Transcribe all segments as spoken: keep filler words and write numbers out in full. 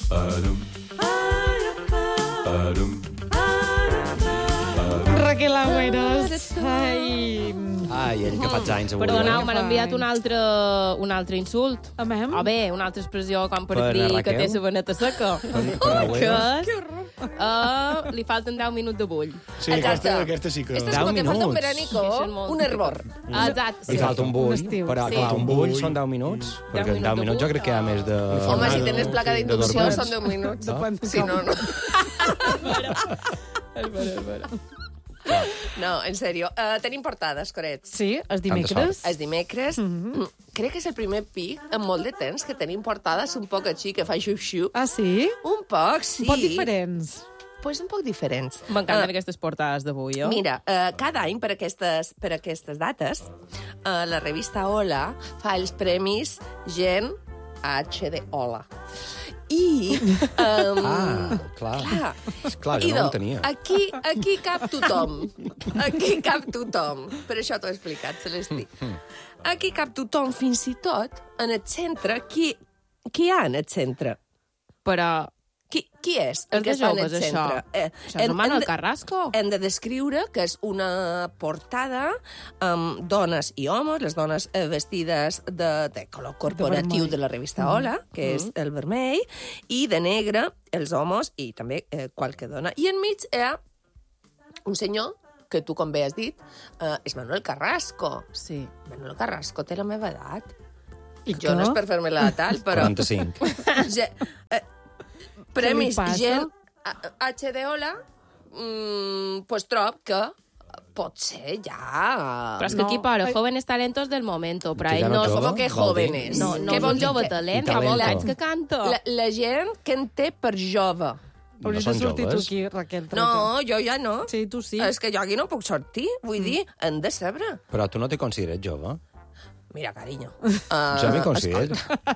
Raquel Agüeros. Ai... Ai, ell que faig anys avui. Perdoneu, eh? m'han enviat un altre, un altre insult. A mem? O bé, una altra expressió com per, Per dir Raquel? que té la veneta seca. Per, per Agüeros? Que és... Uh, li falten deu minuts de bull. Sí, aquesta, aquesta sí que... Esto es Deu como que falta un minuts. veranico, Això és molt un típic. hervor. Ah, exacte. Li falta un bull, Un estiu. però Sí. clar, un Un bull bull. són deu minuts, perquè en minuts deu de minuts jo bull. crec que hi ha més de... Home, si Ah, tens no, placa sí. d'inducció De són deu minuts. No? Si no, no. És vera, és vera. No, en sèrio. Uh, tenim portades, Corets. Sí, els dimecres. Els dimecres. Mm, crec que és el primer pic en molt de temps que tenim portades un poc així, que fa xup-xup. Ah, sí? Un poc, sí. Un poc diferents. Pues un poc diferents. M'encanten Ah, aquestes portades d'avui, jo. Mira, uh, cada any per aquestes, per aquestes dates, uh, la revista Hola fa els premis Gent H de Hola. I... Um, Ah, clar. clar. Clar, jo no Idò, ho tenia. Aquí, aquí cap tothom. Aquí cap tothom. Per això t'ho he explicat, Celestí. Aquí cap tothom, fins i tot, en el centre. Qui, qui hi ha en el centre? Però... Qui, qui és És el que de està en el joves, això. centre? Eh, Això és hem- el Manuel hem de- Carrasco. Hem de descriure que és una portada amb dones i homes, les dones eh, vestides de, de color corporatiu vermell. de la revista Hola, que és el vermell, i de negre els homes i també eh, qualque dona. I enmig hi ha un senyor que tu, com bé has dit, eh, és Manuel Carrasco. Sí. Manuel Carrasco té la meva edat. I Jo no és per fer-me la tal, però... quaranta-cinc. Ja, eh, premis passa? gent a- H de Hola, mm, pues trob que pot ser ja... Però és que No. aquí para Ai. jóvenes talentos del momento, però Que ja ell no no... jove? Com que Vol dir? jóvenes? No, no Què és vol un dir jove que- talent, I fa molt talento. anys que canta. La, la gent que en té per jove. No Hauries de són sortir tu joves. aquí, Raquel. No, jo ja no. Sí, tu sí. És que jo aquí no puc sortir. Vull dir, hem de saber. Però tu no te consideres jove? Mira, carinyo. Jo m'hi considero.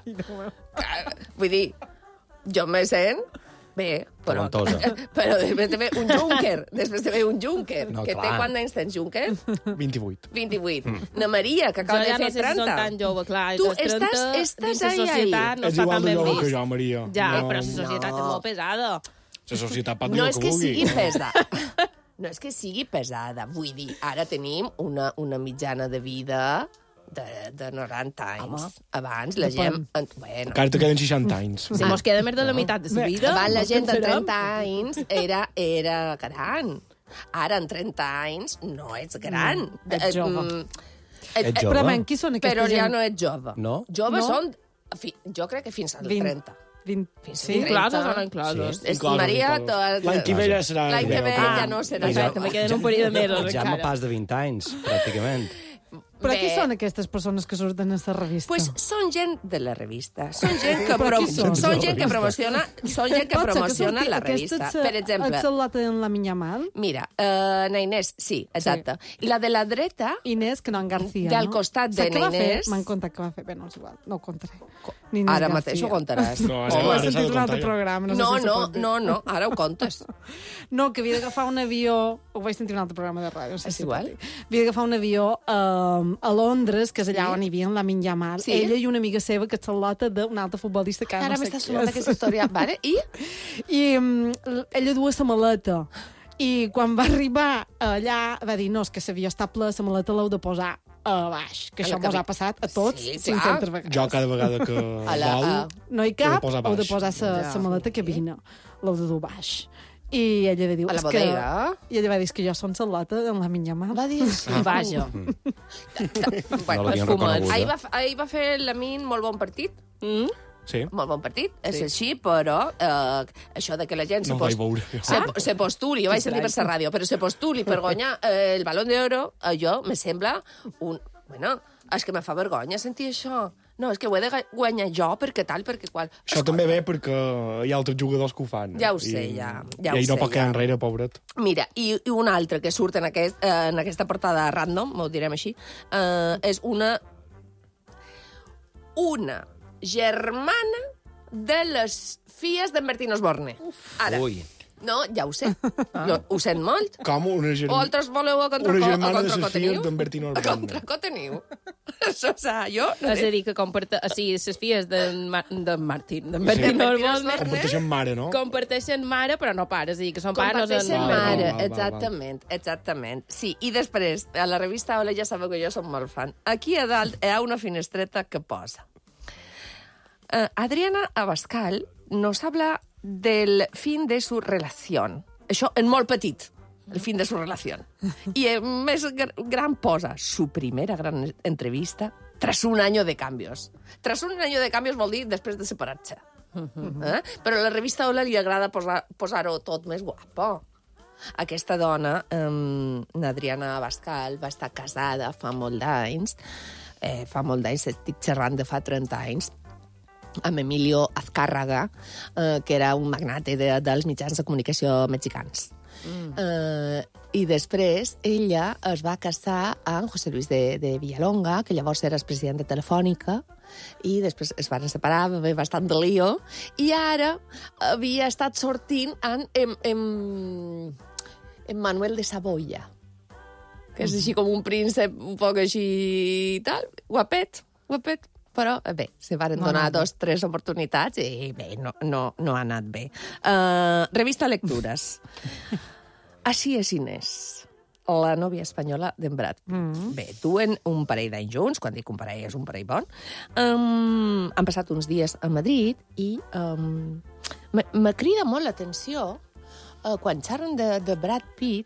Vull dir, jo me sent bé, però, Talentosa. però després de fer un Juncker, després de fer un Juncker, No, que té clar. quants anys tens, Juncker? vint-i-vuit. vint-i-vuit. Na Maria, que Jo acaba ja de no fer sé si són trenta. tan jove, clar. Tu els trenta estàs- estàs dins la ahí, ahí. societat no És està igual tan de ben jove que vist. jo, Maria. Ja, no, però la societat no. és molt pesada. La societat pot dir No el és que que vulgui. sigui pesada. No és que sigui pesada. Vull dir, ara tenim una, una mitjana de vida de, de noranta anys. Home. Abans la gent... en- Bueno, Encara te queden seixanta anys. Si mos queda més de la meitat de la vida... abans la gent de pensarem. trenta anys era, era gran. Ara, en trenta anys, no ets gran. Mm, ets jove. Mm, Ets eh, jove? Però, men, qui són aquesta Però ja gent? no ets jove. No? Jove No? són... fi- Jo crec que fins als Vint. trenta. vint... Fins Sí? als Inclosos o no trenta. inclosos? Sí. És Inclosos, Maria... inclosos. L'any que ve ja serà... L'any que ve greu, ja però- no serà Exacte, jove. me queden un parell de mesos Ja me encara. pas de vint anys, pràcticament. Però qui Bé. són aquestes persones que surten a la revista? Pues són gent de la revista. Són gent que, Però pro qui són? són gent que promociona, són gent que Pot ser promociona surti- la aquesta revista. ets- Per exemple, ets la en la minya mal? mira, uh, na Inés, sí, exacte. I la de la dreta, Inés, que no en García, Del no? costat de Saps què va na Inés? fer? M'han contat que va fer. Bé, no és igual, no ho contaré. Ni Inés ara García. mateix ho contaràs. No, Ho ara- he ara s'ha sentit de en un altre contar ja. programa. No, No, sé si no, s'ho pot dir. no, no, ara ho contes. No, que havia d'agafar un avió... Ho vaig sentir en un altre programa de ràdio. No sé És si igual. pot dir. Havia d'agafar un avió um, a Londres, que és allà Sí? on hi havia la Minya Mal. Sí? Ella i una amiga seva, que és l'alota d'un altre futbolista que Ara no sé m'està qui sonant és. aquesta història. Vale? I? I um, ella duia la maleta. I quan va arribar allà, va dir, no, és que l'avió està ple, la maleta l'heu de posar a baix. Que A això la mos cabi- ha passat a tots Sí, clar. cinc-centes vegades. Jo cada vegada que A la- vol... a- No hi Heu de cap, posar heu de baix. posar la Ja. maleta a cabina. L'heu de dur baix. I ella va dir... A la "És que-" bodega? I ella va dir, "És que jo som salota en la minya mà. Va dir sí. I vaja. Bueno, No l'havien esfumat. reconeguda. ahir va, ahir va fer l'Amin molt bon partit. Mm? Sí. Molt bon partit, és així, però eh, això de que la gent No se, ho vaig post... veure. se, se postuli, ho vaig sentir per la ràdio, però se postuli per guanyar eh, el Balón d'Oro, allò me sembla un... Bueno, és que me fa vergonya sentir això. No, és que ho he de ga- guanyar jo, perquè tal, perquè qual. Això també ve perquè hi ha altres jugadors que ho fan. Ja ho sé, ja, ja ho I ell no sé, pot quedar ja. enrere, pobret. Mira, i, i un altre que surt en, aquest, eh, en aquesta portada random, ho direm així, eh, és una... Una germana de les filles d'en Bertín Osborne. Ara, Ui. No, ja ho sé. Ah. Jo ho sent molt. Com una O germana... altres voleu a Una contracó, a germana de contracó les filles teniu? d'en Bertino A Arbanda. contracó teniu. Això, o sigui, jo... És a dir, que comparta... O sigui, les filles d'en Mar... de Martín, d'en Sí. Bertino Bertino Osborne, Comparteixen mare, no? comparteixen mare, però no pare. És a dir, que són pares... Comparteixen en... Val, val, mare, val, val, exactament, exactament. Sí, i després, a la revista Hola ja sabeu que jo som molt fan. Aquí a dalt hi ha una finestreta que posa. Uh, Adriana Abascal nos habla del fin de su relación. Això en molt petit, el fin de su relación. I en més gr gran posa su primera gran entrevista tras un año de cambios. Tras un año de cambios vol dir després de separar-se. Eh? Però a la revista Hola li agrada posar- posar-ho tot més guapo. Aquesta dona, um, Adriana Abascal, va estar casada fa molt d'anys, eh, fa molt d'anys, estic xerrant de fa trenta anys, amb Emilio Azcárraga, eh, que era un magnate de, dels mitjans de comunicació mexicans. Mm. Eh, I després ella es va casar amb José Luis de, de Villalonga, que llavors era president de Telefònica, i després es van separar, va haver bastant de lío, i ara havia estat sortint amb, amb, amb, amb Manuel de Saboya, que és així com un príncep un poc així i tal, guapet, guapet. Però, bé, se van donar no, no. dos, tres oportunitats i bé, no, no, no ha anat bé. Uh, revista Lectures. Així és Inés, la nòvia espanyola d'en Brad. Mm. Bé, duen un parell d'anys junts, quan dic un parell és un parell bon. Um, han passat uns dies a Madrid i um, me crida molt l'atenció uh, quan xerren de, de Brad Pitt.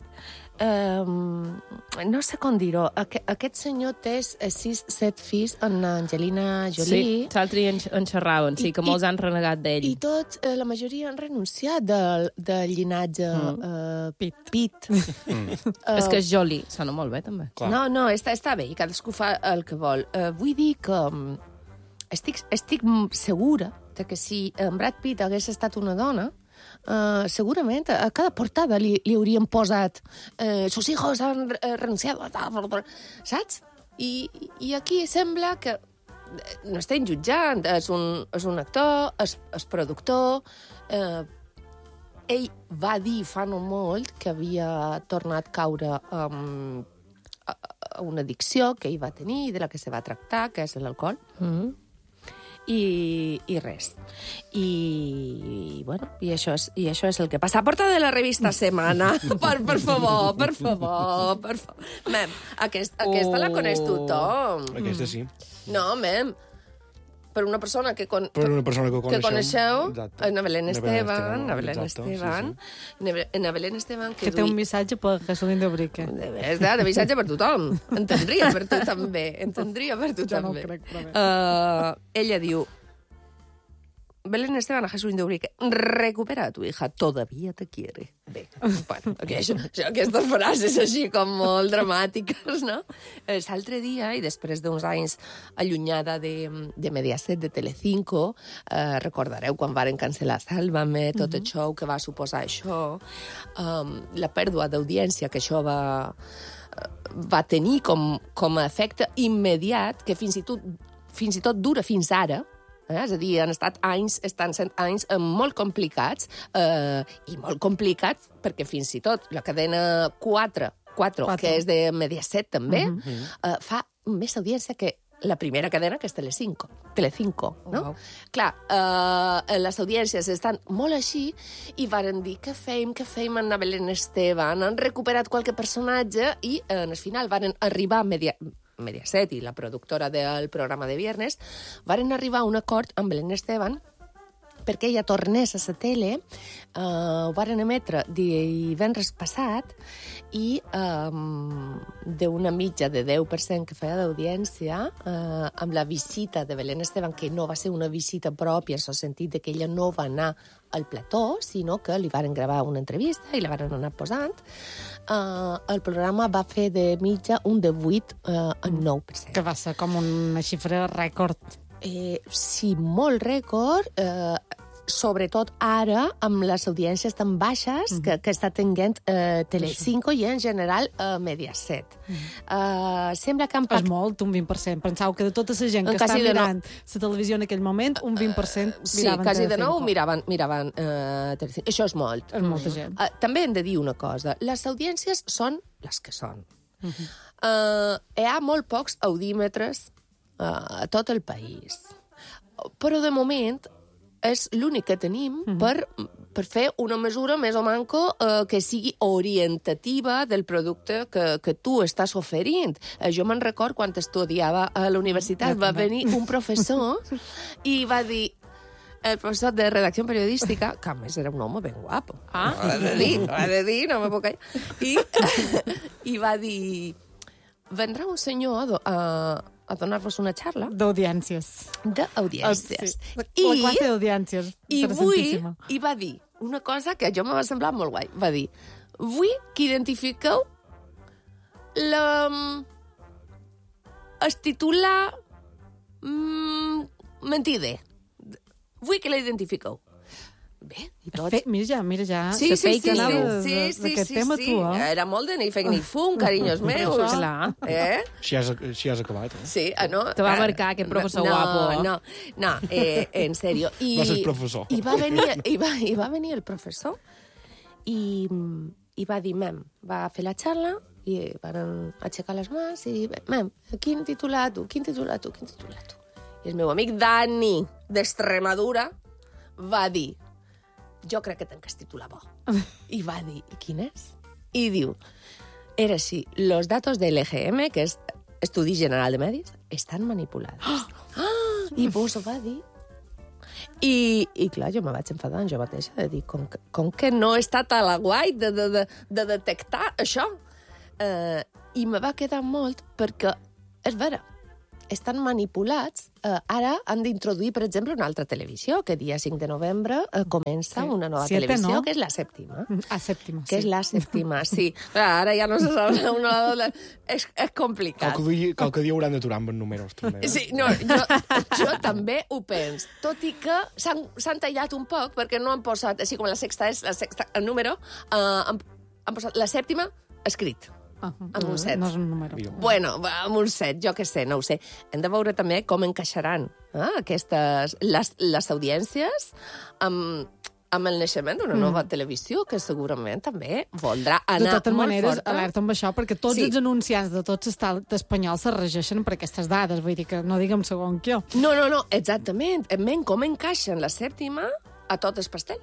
Um, no sé com dir-ho. Aqu aquest senyor té sis, set fills amb Angelina Jolie. Sí, l'altre dia en, en xerraven, sí, I, que molts i, han renegat d'ell. I tots, eh, la majoria han renunciat del, del llinatge mm. uh, Pitt. Pitt. Mm. Uh, és que és Jolie, sona molt bé, també. Clar. No, no, està, està bé, i cadascú fa el que vol. Uh, vull dir que um, estic, estic segura de que si en Brad Pitt hagués estat una dona, Uh, segurament a cada portada li, li haurien posat uh, sus hijos han uh, renunciat, saps? I, I aquí sembla que no estem jutjant, és un, és un actor, és, és productor. Uh, ell va dir fa no molt que havia tornat a caure um, a, a una addicció que ell va tenir i de la que se va tractar, que és l'alcohol. Mm-hmm. I, i res. I, bueno, i això, és, i això és el que passa. Porta de la revista Semana. Per, per favor, per favor, per favor. Mem, aquest, aquesta oh. la coneix tothom. Aquesta sí. No, mem, per una persona que, con, per una persona que, que coneixeu, exacte. na Belén Esteban, na Belén exacte, Esteban, sí, sí. na Belén Esteban, que, que té un missatge per Jesulín de Brique. De, de, de missatge per tothom. Entendria per tu també. Entendria per tu jo també. No crec, però bé. Uh, ella diu, Belén Esteban a Jesús Indeubrique, recupera a tu hija, todavía te quiere. Bé, bueno, això, aquestes frases així com molt dramàtiques, no? L'altre dia, i després d'uns anys allunyada de, de Mediaset, de Telecinco, eh, recordareu quan varen cancel·lar Sálvame, tot uh -huh. el show que va suposar això, um, la pèrdua d'audiència que això va, va tenir com, com a efecte immediat, que fins i tot, fins i tot dura fins ara. Eh? És a dir, han estat anys, estan sent anys eh, molt complicats, eh, i molt complicats perquè fins i tot la cadena quatre, quatre, quatre. que és de Mediaset també, uh -huh. eh, fa més audiència que la primera cadena, que és Telecinco. Telecinco, no? Oh, wow. Clar, eh, les audiències estan molt així i varen dir que fem, que fem amb Belén Esteban, han recuperat qualque personatge i eh, en el final varen arribar a Media... Mediaset i la productora del programa de viernes varen arribar a un acord amb Belén Esteban perquè ella tornés a la tele, eh, ho varen emetre divendres passat i eh, d'una mitja de deu per cent que feia d'audiència, eh, amb la visita de Belén Esteban, que no va ser una visita pròpia, en el sentit de que ella no va anar al plató, sinó que li varen gravar una entrevista i la varen anar posant, eh, el programa va fer de mitja un de vuit a eh, nou per cent. Que va ser com una xifra rècord. Eh, sí, molt rècord. Eh, sobretot ara, amb les audiències tan baixes mm -hmm. que, que està tenint eh, Telecinco i, en general, eh, Mediaset. Mm -hmm. uh, sembla que han... És molt, un vint per cent. Pensau que de tota la gent que Quasi està de mirant la televisió en aquell moment, un vint per cent Sí, miraven quasi de nou Telecinco. miraven, miraven uh, Telecinco. Això és molt. És molta gent. Uh, també hem de dir una cosa. Les audiències són les que són. Uh -huh. uh, hi ha molt pocs audímetres uh, a tot el país. Però, de moment, és l'únic que tenim uh -huh. per, per fer una mesura més o manco uh, que sigui orientativa del producte que, que tu estàs oferint. Uh, jo me'n record quan estudiava a la universitat, va venir un professor i va dir... El professor de redacció periodística, que a més era un home ben guapo. Ah. Ho he de dir, ho he de dir, no me puc callar. I, i va dir... Vendrà un senyor a, do, a, a donar-vos una xarra D'audiències. d'audiències. Sí. I, La classe d'audiències. i, vull, interessantíssima. I va dir una cosa que a jo me va semblar molt guai. Va dir, vull que identifiqueu la... es titula... Mm, mentider. Vull que la identifiqueu. Bé, i tots... Fe, mira ja, mira ja. Sí, que sí, fake sí, anaves sí, de- sí, d'aquest sí, tema, sí. tu, eh? Era molt de ni fake ni fum, carinyos meus. Clar. Eh? Si has, si has acabat, eh? Sí, ah, no? Te va Ah, marcar aquest professor no, guapo. No, no, eh, en sèrio. I, Va ser professor. I va venir, i va, i va venir el professor i, i va dir, mem, va fer la xarra i van aixecar les mans i, mem, quin titular tu, quin titular tu, quin titular tu. I el meu amic Dani, d'Extremadura, va dir, jo crec que tenc el titular bo. I va dir, i quin és? I diu, era així, los datos del E G M, que és Estudi General de Medis, estan manipulats. Ah! I vos ho va dir. I, I, clar, jo me vaig enfadar jo mateixa de dir, com que, com que no he estat a la guai de, de, de, de detectar això? Uh, I me va quedar molt perquè, és vera, estan manipulats. Uh, ara han d'introduir, per exemple, una altra televisió, que dia cinc de novembre uh, comença Sí. una nova Siete, televisió, no? que és la sèptima. A sèptima, Que sí. és la sèptima, sí. Clar, ara ja no se sap una o la dos. És, és complicat. Qualque dia, qualque dia hauran d'aturar amb els números, també. eh? Sí, no, jo, jo també ho pens. Tot i que s'han s'han tallat un poc, perquè no han posat, així com la sexta és la sexta, el número, uh, han, han posat la sèptima escrit. Ah, amb un set. No és un número. Mira. Bueno, va, amb un set, jo què sé, no ho sé. Hem de veure també com encaixaran eh, aquestes, les, les audiències amb, amb el naixement d'una nova mm. televisió, que segurament també voldrà anar De totes molt maneres, forta. alerta amb això, perquè tots Sí. els anunciants de tots els estats espanyols se regeixen per aquestes dades. Vull dir que no diguem segon que jo. No, no, no, exactament. Men, com encaixen la sèptima a tot el pastell.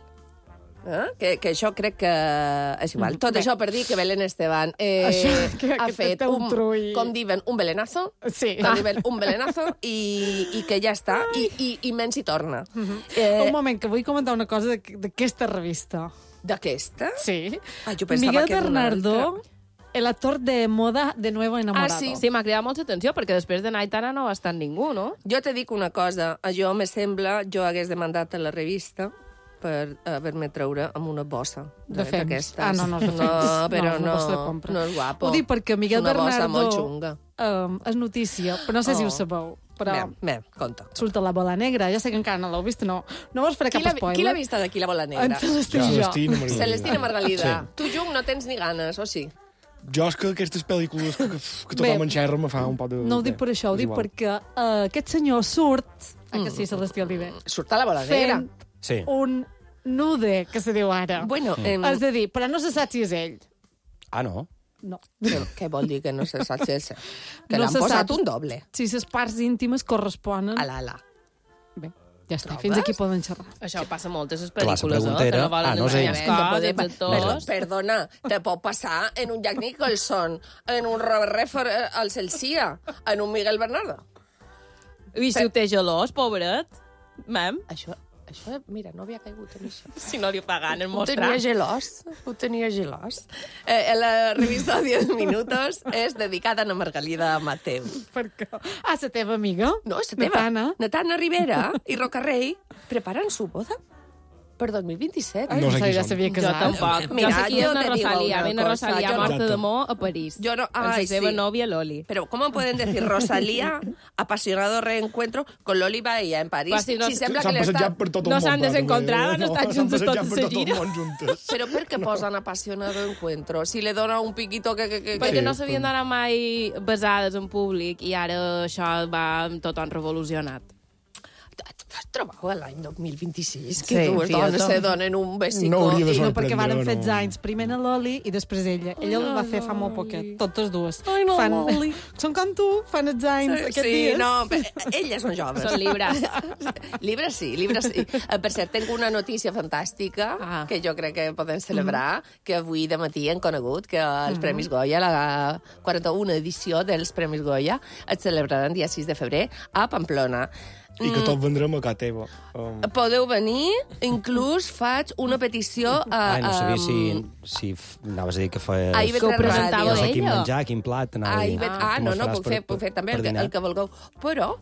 Eh? Que, que això crec que és igual. Tot Bé. això per dir que Belén Esteban eh, Això, que- ha que fet té un un, trull. com diuen, un belenazo, Sí. com diuen, un belenazo, i, i que ja està, i, i, i menys hi torna. Eh... Un moment, que vull comentar una cosa d'aqu- d'aquesta revista. D'aquesta? Sí. Ah, jo pensava Miguel que era una Bernardo, el actor de moda de Nuevo Enamorado. Ah, sí. Sí, m'ha cridat molta atenció, perquè després de Naitana no ha estat ningú, no? Jo te dic una cosa, a jo me sembla, jo hagués demandat a la revista per haver-me treure amb una bossa De fems. d'aquestes. Ah, no, no és de No, fems. però No, no, una bossa de compra. no és guapo. Ho dic perquè Miguel una bossa Bernardo molt xunga. um, és notícia, però no sé si Oh. ho sabeu. Però Mem, mem, conta. surt a la bola negra. Ja sé que encara no l'heu vist, no, no vos faré Qui cap l'ha spoiler. qui l'ha vist d'aquí, la bola En negra? Celestí Ja. i jo. Celestina Margalida. Celestina Margalida. Sí. Tu, Jung, no tens ni ganes, o sí? Jo és que aquestes pel·lícules que, que, que Bé, tothom enxerra me fa un poc de... No ho dic per això, ho és dic igual. perquè uh, aquest senyor surt, mm. que sí, Celestí Oliver, Surt a la bola negra. fent Sí. un nude, que se diu ara. Bueno, em, És a dir, però no se sap si és ell. Ah, no? No. què, què vol dir que no se sap si és? Que No l'han se posat sap. un doble. Si les parts íntimes corresponen... Ala, ala. Bé, ja està. Trobes? Fins aquí poden xerrar. Això passa moltes a les Clar, la pel·lícules, pregunta no? era- Que no volen ah, no és ensenyar ell. els cops, Poder- els Perdó, actors. perdona, te pot passar en un Jack Nicholson, en un Robert Redford eh, al Celsia, en un Miguel Bernardo. I si ho té gelós, pobret, mem, Això, això, mira, no havia caigut en això. si no li paguen el Ho mostrar. tenia gelós, ho tenia gelós. Eh, la revista diez minutos és dedicada a Ana Margalida Mateu. Per què? Ah, la teva amiga? No, és la teva. Natana. Natana Rivera i Rocarrey preparen su boda. Per dos mil vint-i-set? Ai, No sé no qui ja són. s'havia Jo casat. tampoc. Mira, jo sé qui és jo la te digo Rosalía. una Viene cosa, Rosalía yo no- morta Exacte. d'amor a París. Jo no- Amb ai, la seva sí. nòvia Loli. Pero ¿cómo pueden decir Rosalía, apasionado reencuentro con Loli Bahía en París? Pues si no- si sembla S'han que l'està... passejat per tot el No món. s'han però, desencontrat, també. han estat No, juntes s'han passejat tota per la tot el gira. món juntes. Però per què posen apasionado encuentro? Si le dona un piquito que... que, que Perquè Sí, no s'havien com- d'anar mai besades en públic i ara això va tot han revolucionat. Has trobat l'any dos mil vint-i-sis Sí, que dues fíjate. dones se donen un besico? No hauria de i- No, sorprendre, perquè varen fer no. anys. Primer a Loli i després ella. Ella el va fer fa molt poquet, totes dues. Ai, no, fan... Loli. Són com tu, fan els anys Sí, aquests sí, dies. no, però elles són joves. Són llibres. Llibres sí, llibres sí. Eh, Per cert, tinc una notícia fantàstica Ah. que jo crec que podem celebrar, que avui de matí hem conegut que els Premis Goya, la quaranta-una edició dels Premis Goya, es celebraran dia sis de febrer a Pamplona. I que tot vendrem a casa teva. Um, Podeu venir, inclús faig una petició a... Ai, no sabia a- si, si f- anaves a dir que feies... Ahir Que ho veig presentava ràdio. no sé quin ella. menjar, quin plat, anava a Ah, dir. vet... ah, Que no, mos no, faràs puc per- fer, puc fer també per el que, dinar. el que vulgueu. Però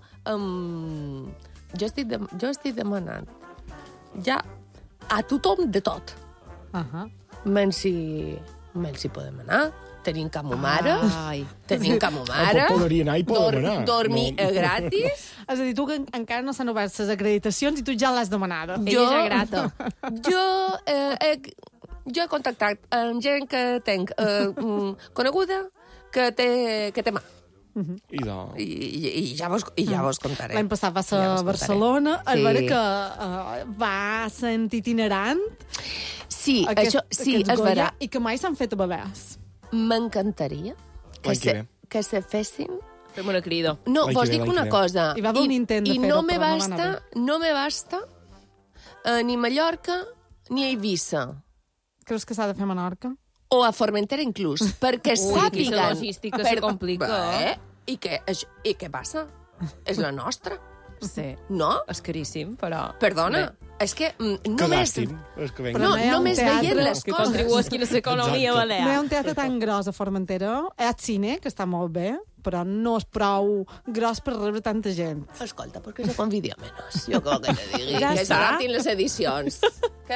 um, jo, estic de, jo estic demanant ja a tothom de tot. Ahà. Menys si, menys si podem anar. Tenim camo mare. Ai. Tenim camo mare. Tampoc podria anar i podem anar. Dormir No. no. gratis. És a dir, tu que en- encara no s'han obert les acreditacions i tu ja l'has demanada. Ella ja grata. Jo, eh, he, jo he contactat amb gent que tenc eh, mm, coneguda que té, que té mà. I de... I, i, i, ja vos, I ja vos contaré. L'any passat va ser Ja a vos contaré. Barcelona. Sí. Sí. A veure que uh, va sent itinerant. Sí, Aquest, això, sí, aquests es Goya, verà. I que mai s'han fet a bebès. M'encantaria que, L'any que se, ve. que se fessin... Fem una crida. No, L'any vos que ve, dic l'any una que ve. cosa. Hi va haver un intent de I fer-ho, no me però no va anar basta, no me basta eh, ni Mallorca ni a Eivissa. Creus que s'ha de fer a Menorca? O a Formentera inclús, perquè Ui, sàpiguen... aquí la logística se complica. Eh? I, què, això- I què passa? És la nostra, Sí. no? És caríssim, però... Perdona, Bé. és que mm, Que només... gàstim. És que venga. No, no hi ha un només teatre veient les Que coses. contribueix quina és l'economia Exacte. balear. No hi ha un teatre tan gros a Formentera. Hi ha cine, que està molt bé, però no és prou gros per rebre tanta gent. Escolta, perquè se convidia menys. Jo com que te digui, Ja que està. s'adaptin les edicions. Que